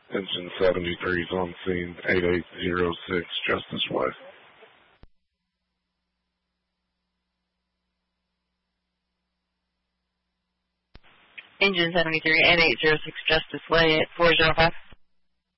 Engine 73 is on scene, 8806 Justice Way. Engine 73, 8806 Justice Way at 405.